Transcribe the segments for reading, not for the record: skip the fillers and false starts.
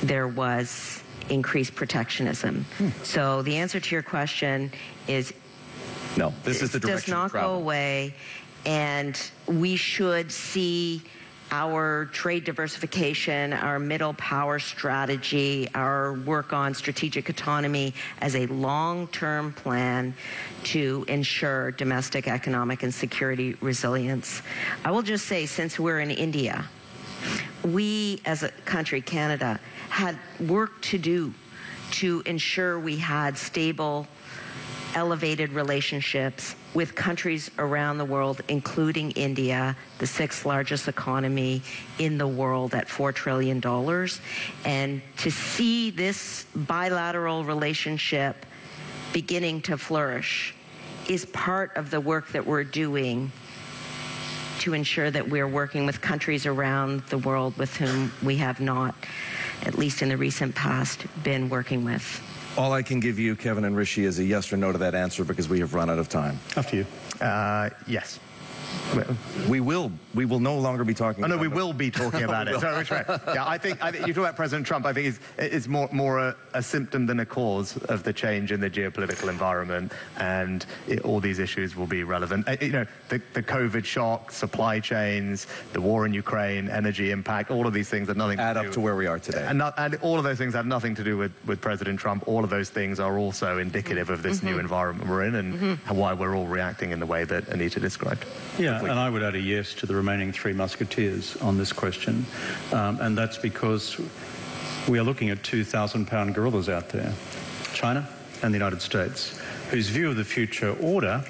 there was increased protectionism. So the answer to your question is no, this is the direction does not go away, and we should see our trade diversification, our middle power strategy, our work on strategic autonomy as a long-term plan to ensure domestic economic and security resilience. I will just say, since we're in India, we as a country, Canada, had work to do to ensure we had stable, elevated relationships with countries around the world, including India, the 6th largest economy in the world at $4 trillion. And to see this bilateral relationship beginning to flourish is part of the work that we're doing to ensure that we're working with countries around the world with whom we have not, at least in the recent past, been working with. All I can give you, Kevin and Rishi, is a yes or no to that answer because we have run out of time. Up to you. Yes. We will no longer be talking. Oh, no, we will be talking about it. Sorry, right. Yeah, I think you talk about President Trump. I think it's more a symptom than a cause of the change in the geopolitical environment, and all these issues will be relevant. You know, the COVID shock, supply chains, the war in Ukraine, energy impact, all of these things have nothing to add up to where we are today. And all of those things have nothing to do with President Trump. All of those things are also indicative of this new environment we're in, and why we're all reacting in the way that Anita described. Yeah, and I would add a yes to the remaining 3 musketeers on this question, and that's because we are looking at 2,000-pound gorillas out there, China and the United States, whose view of the future order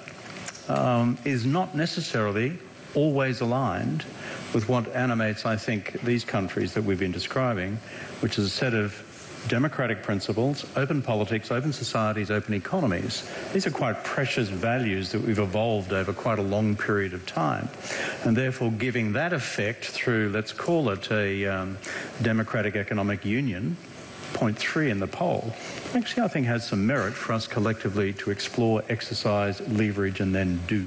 is not necessarily always aligned with what animates, I think, these countries that we've been describing, which is a set of democratic principles, open politics, open societies, open economies. These are quite precious values that we've evolved over quite a long period of time. And therefore giving that effect through, let's call it a democratic economic union, 0.3 in the poll, actually I think has some merit for us collectively to explore, exercise, leverage, and then do.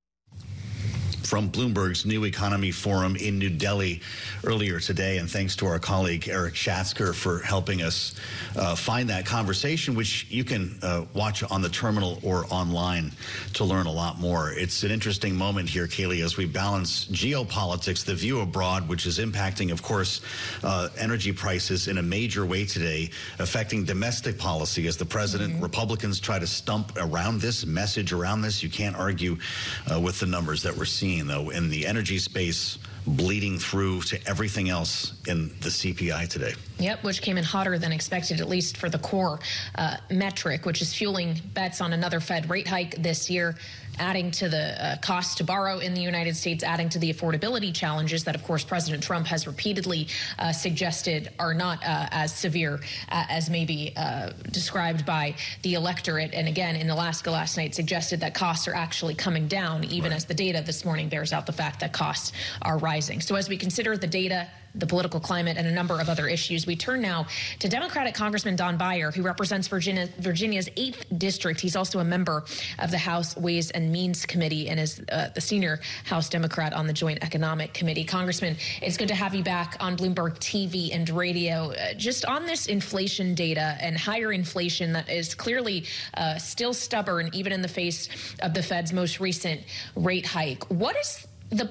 From Bloomberg's New Economy Forum in New Delhi earlier today, and thanks to our colleague Eric Schatzker for helping us find that conversation, which you can watch on the terminal or online to learn a lot more. It's an interesting moment here, Kaylee, as we balance geopolitics, the view abroad, which is impacting, of course, energy prices in a major way today, affecting domestic policy as the president, Republicans try to stump around this, message around this. You can't argue with the numbers that we're seeing, though, in the energy space, bleeding through to everything else in the CPI today. Yep, which came in hotter than expected, at least for the core metric, which is fueling bets on another Fed rate hike this year, adding to the cost to borrow in the United States, adding to the affordability challenges that, of course, President Trump has repeatedly suggested are not as severe as maybe described by the electorate. And again, in Alaska last night, suggested that costs are actually coming down, even as the data this morning bears out the fact that costs are rising. So as we consider the data, the political climate, and a number of other issues, we turn now to Democratic Congressman Don Beyer, who represents Virginia's 8th district. He's also a member of the House Ways and Means Committee and is the senior House Democrat on the Joint Economic Committee. Congressman, it's good to have you back on Bloomberg TV and radio. Just on this inflation data and higher inflation that is clearly still stubborn, even in the face of the Fed's most recent rate hike. What is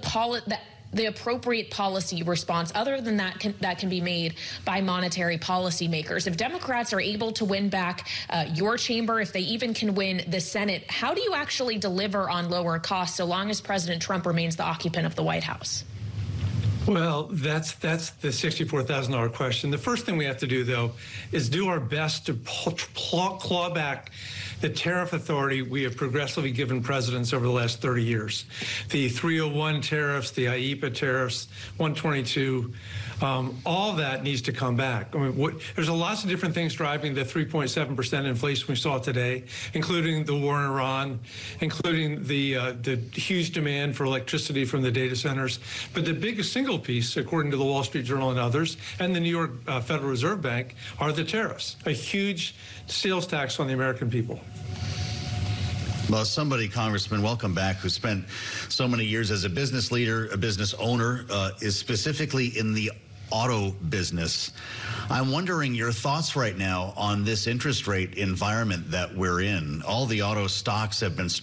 the appropriate policy response other than that can be made by monetary policymakers? If Democrats are able to win back your chamber, if they even can win the Senate, how do you actually deliver on lower costs so long as President Trump remains the occupant of the White House? Well, that's the $64,000 question. The first thing we have to do, though, is do our best to claw back the tariff authority we have progressively given presidents over the last 30 years. The 301 tariffs, the IEEPA tariffs, 122, all that needs to come back. I mean, there's lots of different things driving the 3.7% inflation we saw today, including the war in Iran, including the huge demand for electricity from the data centers. But the biggest single piece, according to the Wall Street Journal and others, and the New York Federal Reserve Bank, are the tariffs, a huge sales tax on the American people. Well, somebody, Congressman, welcome back, who spent so many years as a business leader, a business owner, is specifically in the auto business. I'm wondering your thoughts right now on this interest rate environment that we're in. All the auto stocks have been